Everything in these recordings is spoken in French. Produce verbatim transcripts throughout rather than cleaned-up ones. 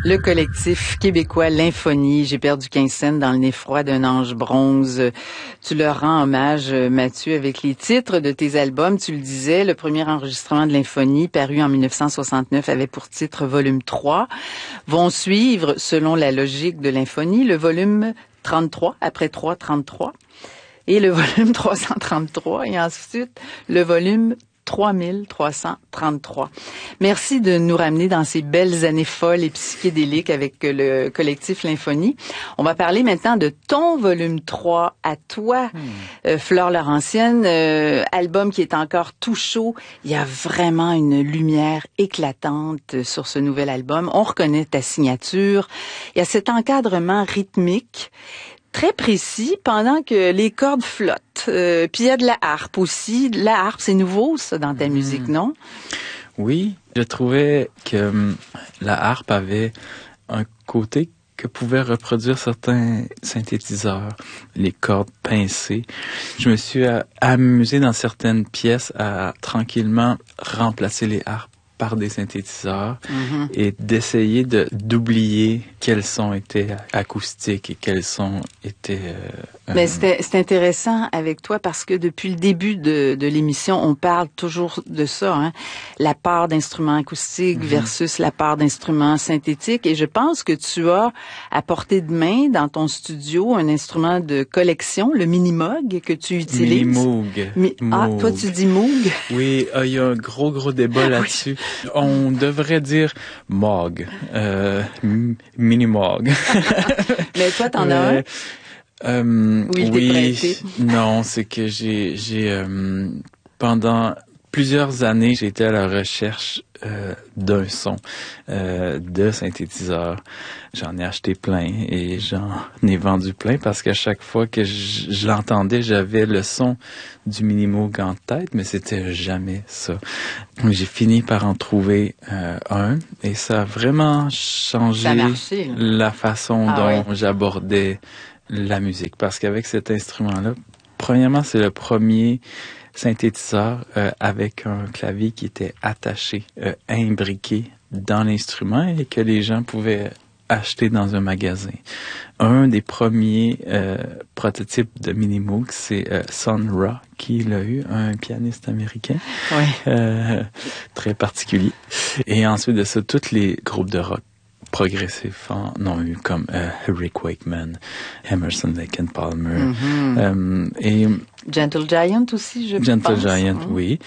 Le collectif québécois L'Infonie, j'ai perdu quinze cents dans le nez froid d'un ange bronze. Tu leur rends hommage, Mathieu, avec les titres de tes albums. Tu le disais, le premier enregistrement de L'Infonie, paru en mille neuf cent soixante-neuf, avait pour titre Volume trois. Vont suivre, selon la logique de L'Infonie, le volume trente-trois, après trois, trente-trois, et le volume trois cent trente-trois, et ensuite le volume trois mille trois cent trente-trois. Merci de nous ramener dans ces belles années folles et psychédéliques avec le collectif L'Infonie. On va parler maintenant de ton volume trois à toi, hmm. euh, Flore Laurentienne, euh, album qui est encore tout chaud. Il y a vraiment une lumière éclatante sur ce nouvel album. On reconnaît ta signature. Il y a cet encadrement rythmique très précis pendant que les cordes flottent. Euh, puis il y a de la harpe aussi. La harpe, c'est nouveau, ça, dans ta mmh. musique, non? Oui, je trouvais que hum, la harpe avait un côté que pouvaient reproduire certains synthétiseurs, les cordes pincées. Je me suis euh, amusé dans certaines pièces à tranquillement remplacer les harpes par des synthétiseurs mm-hmm. et d'essayer de d'oublier quels sons étaient acoustiques et quels sons étaient... Euh, Mais c'est, c'est intéressant avec toi parce que depuis le début de, de l'émission, on parle toujours de ça, hein, la part d'instruments acoustiques mm-hmm. versus la part d'instruments synthétiques. Et je pense que tu as à portée de main dans ton studio un instrument de collection, le Minimoog, que tu utilises. Minimoog. Mi- ah, toi tu dis Moog? Oui, il euh, y a un gros, gros débat là-dessus. Oui. On devrait dire Moog, euh, Minimoog. Mais toi, t'en as un? Euh, oui, oui non, c'est que j'ai, j'ai euh, pendant plusieurs années, j'ai été à la recherche euh, d'un son, euh, de synthétiseur. J'en ai acheté plein et j'en ai vendu plein parce qu'à chaque fois que je, je l'entendais, j'avais le son du Minimoog en tête, mais c'était jamais ça. J'ai fini par en trouver euh, un et ça a vraiment changé ça a marché, la façon ah, dont ouais. j'abordais la musique. Parce qu'avec cet instrument-là, premièrement, c'est le premier synthétiseur euh, avec un clavier qui était attaché, euh, imbriqué dans l'instrument et que les gens pouvaient acheter dans un magasin. Un des premiers euh, prototypes de Minimoog, c'est euh, Sun Ra qui l'a eu, un pianiste américain oui. euh, très particulier. Et ensuite de ça, tous les groupes de rock progressifs en ont eu, comme euh, Rick Wakeman, Emerson, Lake and Palmer, mm-hmm. euh, et Gentle Giant aussi, je Gentle pense. Giant, hein? oui.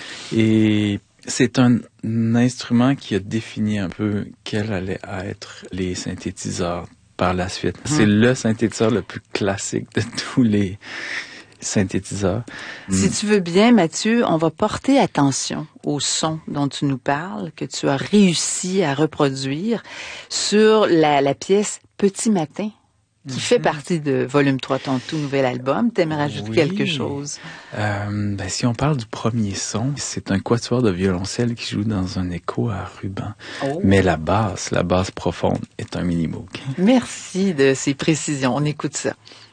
Et c'est un, un instrument qui a défini un peu quels allaient être les synthétiseurs par la suite. Mm. C'est le synthétiseur le plus classique de tous les synthétiseurs. Si mm. tu veux bien, Mathieu, on va porter attention au son dont tu nous parles, que tu as réussi à reproduire sur la, la pièce Petit Matin, qui mm-hmm. fait partie de Volume trois, ton tout nouvel album. T'aimerais rajouter oui. quelque chose? Euh, ben, si on parle du premier son, c'est un quatuor de violoncelle qui joue dans un écho à ruban. Oh. Mais la basse, la basse profonde, est un Minimoog. Merci de ces précisions. On écoute ça.